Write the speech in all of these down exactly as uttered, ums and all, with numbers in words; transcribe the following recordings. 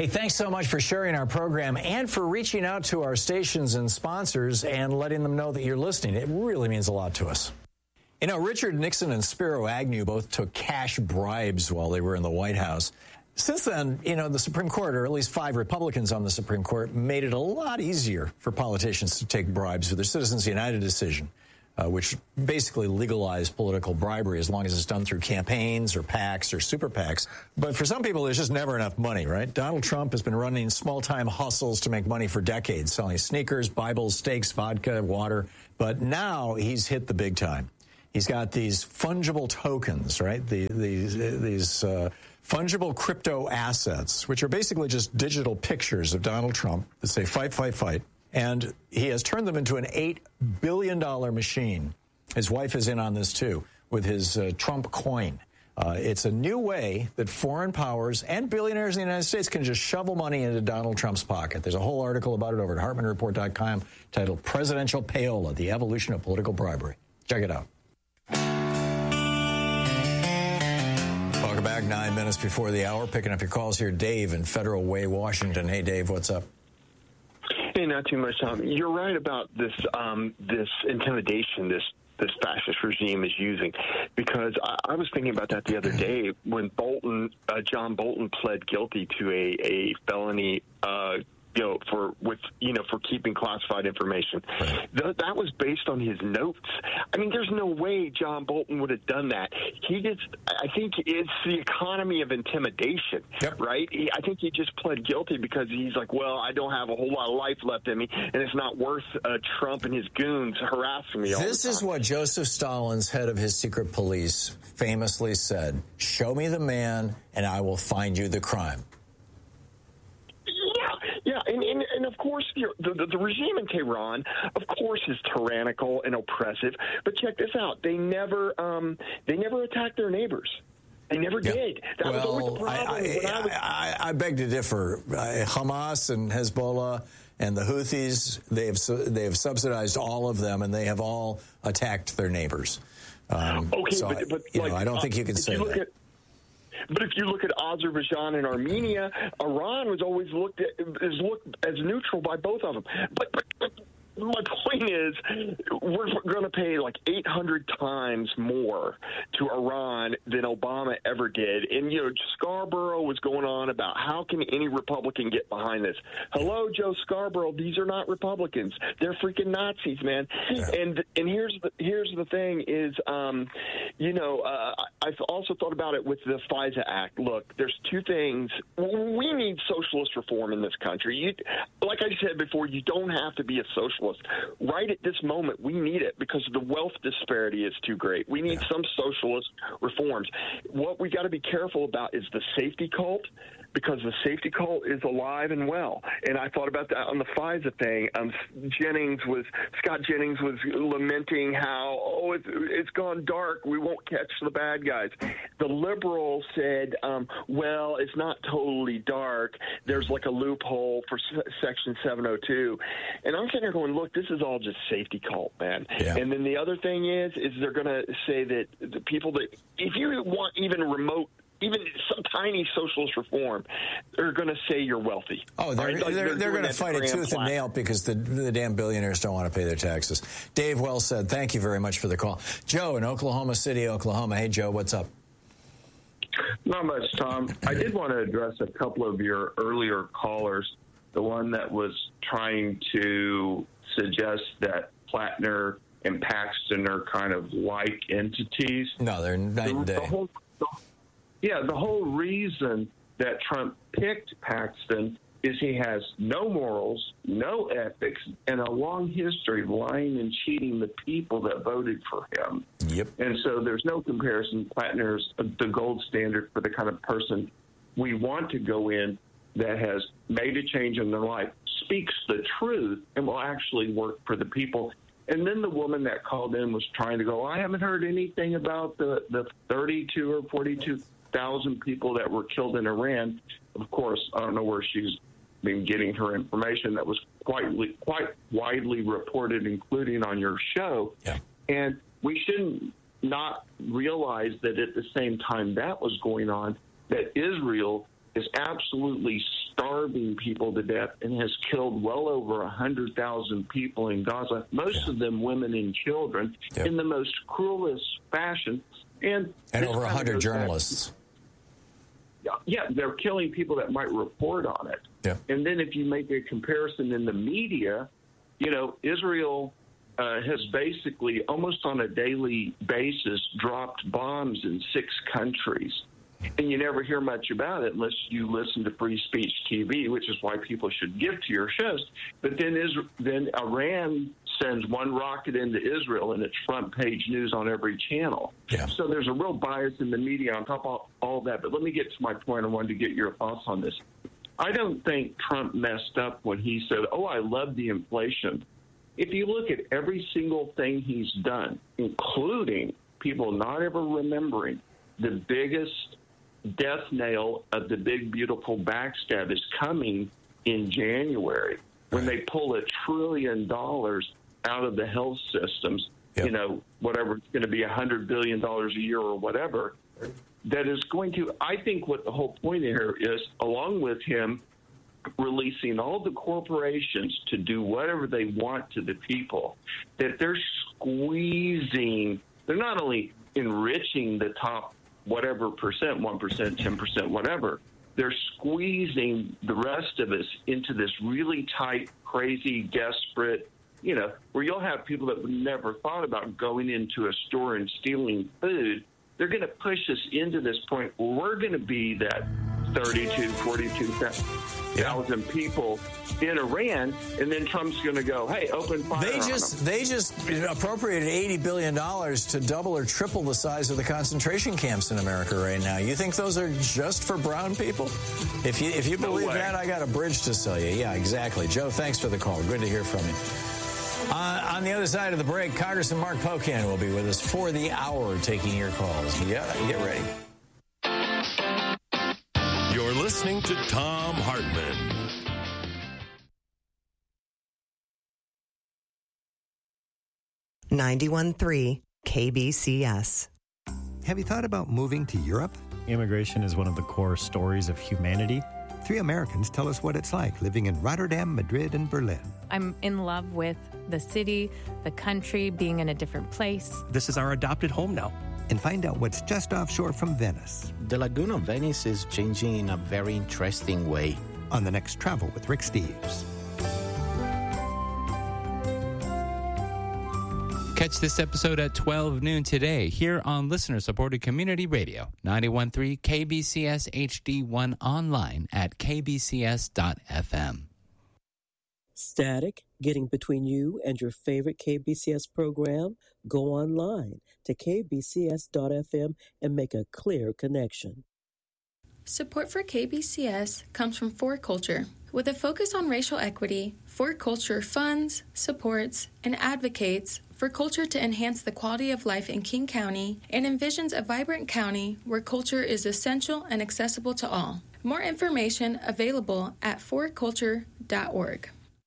Hey, thanks so much for sharing our program and for reaching out to our stations and sponsors and letting them know that you're listening. It really means a lot to us. You know, Richard Nixon and Spiro Agnew both took cash bribes while they were in the White House. Since then, you know, the Supreme Court, or at least five Republicans on the Supreme Court, made it a lot easier for politicians to take bribes with their Citizens United decision, uh, which basically legalized political bribery as long as it's done through campaigns or PACs or super PACs. But for some people, there's just never enough money, right? Donald Trump has been running small-time hustles to make money for decades, selling sneakers, Bibles, steaks, vodka, water. But now he's hit the big time. He's got these fungible tokens, right? The, these these uh, fungible crypto assets, which are basically just digital pictures of Donald Trump that say fight, fight, fight. And he has turned them into an eight billion dollars machine. His wife is in on this, too, with his uh, Trump coin. Uh, it's a new way that foreign powers and billionaires in the United States can just shovel money into Donald Trump's pocket. There's a whole article about it over at Hartman Report dot com titled Presidential Payola, the Evolution of Political Bribery. Check it out. Welcome back, nine minutes before the hour. Picking up your calls here. Dave in Federal Way, Washington. Hey, Dave, what's up? Hey, not too much, Tom. You're right about this um, this intimidation this this fascist regime is using, because I, I was thinking about that the other day when Bolton, uh, John Bolton pled guilty to a, a felony uh you know, for with you know for keeping classified information. Th- that was based on his notes. I mean, there's no way John Bolton would have done that. He just, I think it's the economy of intimidation, yep. right? He, I think he just pled guilty because he's like, well, I don't have a whole lot of life left in me, and it's not worth uh, Trump and his goons harassing me all the time. This is what Joseph Stalin's head of his secret police famously said: "Show me the man, and I will find you the crime." Yeah, and, and, and of course, the, the, the regime in Tehran, of course, is tyrannical and oppressive. But check this out: they never, um, they never attacked their neighbors. They never yeah. did. That well, was always the problem. I, I, I, was... I, I beg to differ. Uh, Hamas and Hezbollah and the Houthis, they have su- they have subsidized all of them, and they have all attacked their neighbors. Um, okay, so but, but I, you like, know, I don't think you can say you that. At, But if you look at Azerbaijan and Armenia, Iran was always looked at is looked as neutral by both of them. But, but, but my point is, we're going to pay like eight hundred times more to Iran than Obama ever did. And, you know, Scarborough was going on about how can any Republican get behind this? Hello, Joe Scarborough. These are not Republicans. They're freaking Nazis, man. Yeah. And and here's the here's the thing is, um, you know, uh, I've also thought about it with the FISA Act. Look, there's two things. We need socialist reform in this country. You, like I said before, you don't have to be a socialist. Right at this moment, we need it because the wealth disparity is too great. We need yeah. some socialist reforms. What we got to be careful about is the safety cult, because the safety cult is alive and well. And I thought about that on the FISA thing. Um, Jennings was Scott Jennings was lamenting how, oh, it's, it's gone dark. We won't catch the bad guys. The liberal said, um, well, it's not totally dark. There's like a loophole for S- Section seven oh two. And I'm sitting there going, look, this is all just safety cult, man. Yeah. And then the other thing is, is they're going to say that the people that, if you want even remote, even some tiny socialist reform, they're going to say you're wealthy. Oh, they're, right? like they're, they're, they're going to fight it tooth and nail because the, the damn billionaires don't want to pay their taxes. Dave, well said. Thank you very much for the call. Joe in Oklahoma City, Oklahoma. Hey, Joe, what's up? Not much, Tom. I did want to address a couple of your earlier callers. The one that was trying to suggest that Plattner and Paxton are kind of like entities. No, they're night and day. The whole, the, yeah, the whole reason that Trump picked Paxton is he has no morals, no ethics, and a long history of lying and cheating the people that voted for him. Yep. And so there's no comparison. Plattner's the gold standard for the kind of person we want to go in that has made a change in their life, speaks the truth, and will actually work for the people. And then the woman that called in was trying to go, I haven't heard anything about the, the thirty-two or forty-two thousand people that were killed in Iran. Of course, I don't know where she's been getting her information. That was quite, quite widely reported, including on your show. Yeah. And we shouldn't not realize that at the same time that was going on, that Israel is absolutely starving people to death and has killed well over one hundred thousand people in Gaza, most yeah. of them women and children, yep. in the most cruelest fashion. And, and over one hundred journalists. Back, yeah, they're killing people that might report on it. Yeah. And then if you make a comparison in the media, you know, Israel uh, has basically almost on a daily basis dropped bombs in six countries. And you never hear much about it unless you listen to Free Speech T V, which is why people should give to your shows. But then Israel, then Iran sends one rocket into Israel, and it's front page news on every channel. Yeah. So there's a real bias in the media on top of all that. But let me get to my point. I wanted to get your thoughts on this. I don't think Trump messed up when he said, oh, I love the inflation. If you look at every single thing he's done, including people not ever remembering the biggest death nail of the big, beautiful backstab is coming in January when they pull a trillion dollars out of the health systems, yep. you know, whatever it's going to be one hundred billion dollars a year or whatever, that is going to, I think what the whole point here is, along with him releasing all the corporations to do whatever they want to the people, that they're squeezing, they're not only enriching the top whatever percent, one percent, ten percent, whatever, they're squeezing the rest of us into this really tight, crazy, desperate, you know, where you'll have people that would never thought about going into a store and stealing food. They're going to push us into this point where we're going to be that thirty-two, forty-two thousand yeah. people in Iran, and then Trump's going to go, hey, open fire They just on them. They just appropriated eighty billion dollars to double or triple the size of the concentration camps in America right now. You think those are just for brown people? If you if you No believe way. that, I got a bridge to sell you. Yeah, exactly. Joe, thanks for the call. Good to hear from you. Uh, on the other side of the break, Congressman Mark Pocan will be with us for the hour taking your calls. Yeah, get ready. You're listening to Thom Hartmann. ninety-one point three K B C S. Have you thought about moving to Europe? Immigration is one of the core stories of humanity. Three Americans tell us what it's like living in Rotterdam, Madrid, and Berlin. I'm in love with the city, the country, being in a different place. This is our adopted home now. And find out what's just offshore from Venice. The Lagoon of Venice is changing in a very interesting way. On the next Travel with Rick Steves. Catch this episode at twelve noon today here on listener-supported community radio, ninety-one point three K B C S H D one, online at k b c s dot f m. Static getting between you and your favorite K B C S program? Go online to k b c s dot f m and make a clear connection. Support for K B C S comes from For Culture. With a focus on racial equity, For Culture funds, supports, and advocates for culture to enhance the quality of life in King County and envisions a vibrant county where culture is essential and accessible to all. More information available at for culture dot org.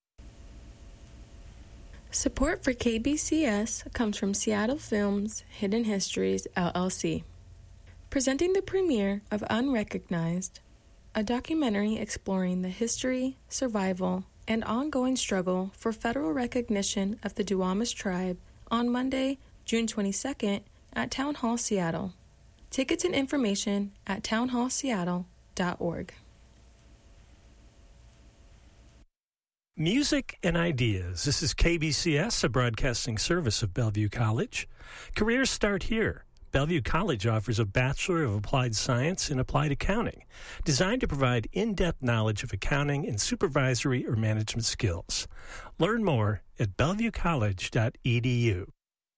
Support for K B C S comes from Seattle Films Hidden Histories, L L C. Presenting the premiere of Unrecognized, a documentary exploring the history, survival, and ongoing struggle for federal recognition of the Duwamish tribe on Monday, June twenty-second at Town Hall Seattle. Tickets and information at town hall seattle dot org. Music and ideas. This is K B C S, a broadcasting service of Bellevue College. Careers start here. Bellevue College offers a Bachelor of Applied Science in Applied Accounting, designed to provide in-depth knowledge of accounting and supervisory or management skills. Learn more at bellevue college dot e d u.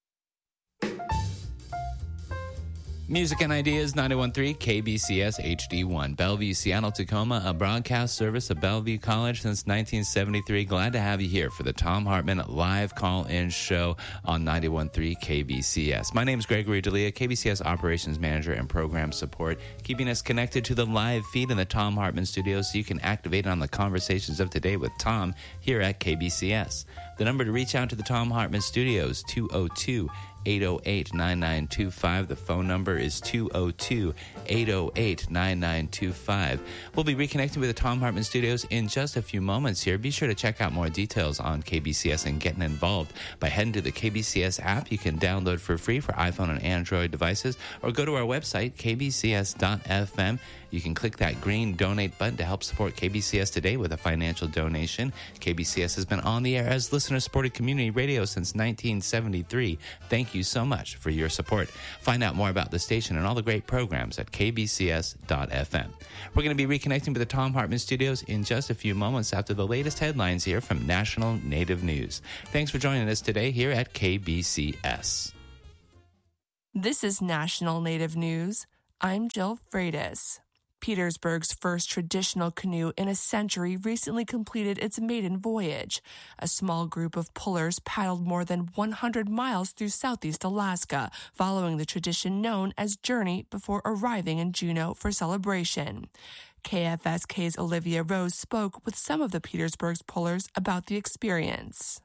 Music and Ideas, ninety-one point three K B C S H D one. Bellevue, Seattle, Tacoma, a broadcast service of Bellevue College since nineteen seventy-three. Glad to have you here for the Thom Hartmann live call-in show on ninety-one point three K B C S. My name is Gregory D'Elia, K B C S Operations Manager and Program Support, keeping us connected to the live feed in the Thom Hartmann studio so you can activate on the conversations of today with Tom here at K B C S. The number to reach out to the Thom Hartmann studios, two oh two, eight oh eight, nine nine two five. The phone number is two oh two, eight oh eight, nine nine two five. We'll be reconnecting with the Thom Hartmann Studios in just a few moments here. Be sure to check out more details on K B C S and getting involved by heading to the K B C S app you can download for free for iPhone and Android devices, or go to our website, k b c s dot f m. You can click that green donate button to help support K B C S today with a financial donation. K B C S has been on the air as listener-supported community radio since nineteen seventy-three. Thank you so much for your support. Find out more about the station and all the great programs at k b c s dot f m. We're going to be reconnecting with the Thom Hartmann Studios in just a few moments after the latest headlines here from National Native News. Thanks for joining us today here at K B C S. This is National Native News. I'm Jill Freitas. Petersburg's first traditional canoe in a century recently completed its maiden voyage. A small group of pullers paddled more than one hundred miles through southeast Alaska, following the tradition known as Journey before arriving in Juneau for celebration. K F S K's Olivia Rose spoke with some of the Petersburg's pullers about the experience.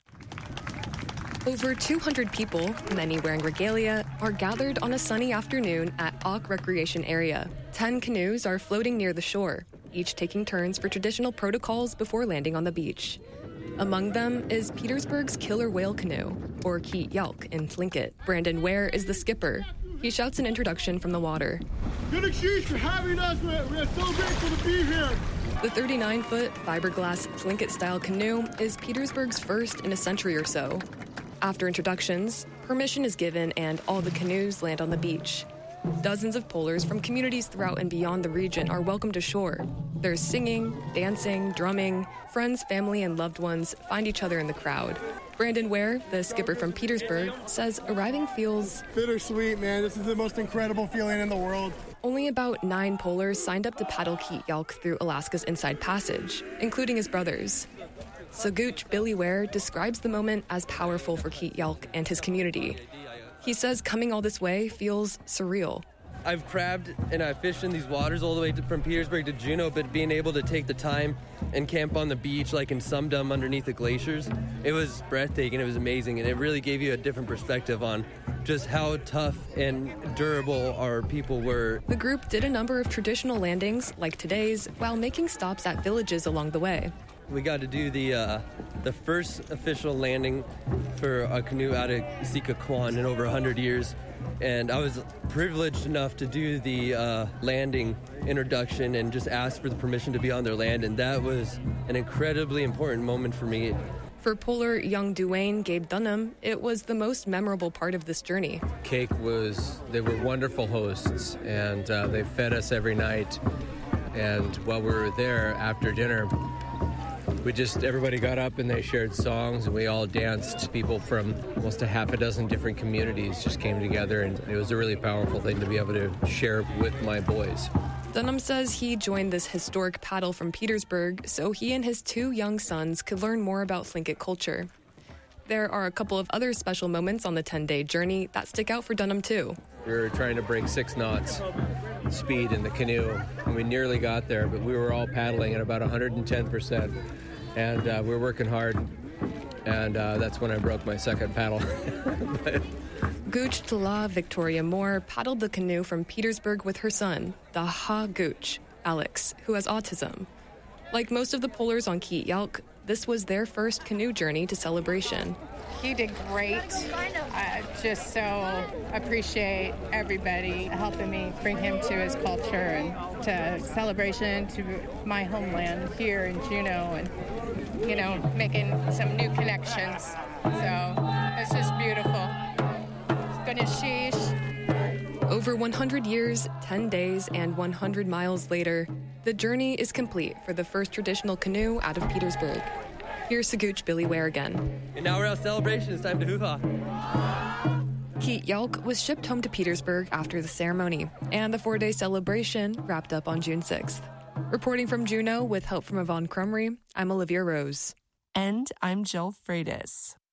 Over two hundred people, many wearing regalia, are gathered on a sunny afternoon at Auk Recreation Area. Ten canoes are floating near the shore, each taking turns for traditional protocols before landing on the beach. Among them is Petersburg's killer whale canoe, or Keet Yelk in Tlingit. Brandon Ware is the skipper. He shouts an introduction from the water. Good excuse for having us. We're, we're so grateful to be here. The thirty-nine-foot fiberglass Tlingit-style canoe is Petersburg's first in a century or so. After introductions, permission is given and all the canoes land on the beach. Dozens of pullers from communities throughout and beyond the region are welcomed ashore. There's singing, dancing, drumming. Friends, family, and loved ones find each other in the crowd. Brandon Ware, the skipper from Petersburg, says arriving feels bittersweet, man. This is the most incredible feeling in the world. Only about nine pullers signed up to paddle Keet Yelk through Alaska's Inside Passage, including his brothers. Saguch Billy Ware describes the moment as powerful for Keet Yelk and his community. He says coming all this way feels surreal. I've crabbed and I've fished in these waters all the way to, from Petersburg to Juneau, but being able to take the time and camp on the beach like in Sumdum underneath the glaciers, it was breathtaking, it was amazing, and it really gave you a different perspective on just how tough and durable our people were. The group did a number of traditional landings, like today's, while making stops at villages along the way. We got to do the uh, the first official landing for a canoe out of Sikakwan in over one hundred years. And I was privileged enough to do the uh, landing introduction and just ask for the permission to be on their land. And that was an incredibly important moment for me. For puller young Duane Gabe Dunham, it was the most memorable part of this journey. Cake was, they were wonderful hosts, and uh, they fed us every night. And while we were there after dinner, we just, everybody got up and they shared songs and we all danced. People from almost a half a dozen different communities just came together, and it was a really powerful thing to be able to share with my boys. Dunham says he joined this historic paddle from Petersburg so he and his two young sons could learn more about Tlingit culture. There are a couple of other special moments on the ten-day journey that stick out for Dunham, too. We were trying to break six knots speed in the canoe, and we nearly got there, but we were all paddling at about one hundred ten percent, and uh, we were working hard, and uh, that's when I broke my second paddle. but... Gooch Tala Victoria Moore paddled the canoe from Petersburg with her son, the Ha Gooch, Alex, who has autism. Like most of the pullers on Keet Yelk, this was their first canoe journey to celebration. He did great. I just so appreciate everybody helping me bring him to his culture and to celebration, to my homeland here in Juneau, and, you know, making some new connections. So it's just beautiful. Over one hundred years, ten days, and one hundred miles later, the journey is complete for the first traditional canoe out of Petersburg. Here's Saguch Billy Ware again. And now we're at celebration. It's time to hoo-ha. Keet Yelk was shipped home to Petersburg after the ceremony, and the four-day celebration wrapped up on June sixth. Reporting from Juneau with help from Yvonne Crumry, I'm Olivia Rose. And I'm Jill Freitas.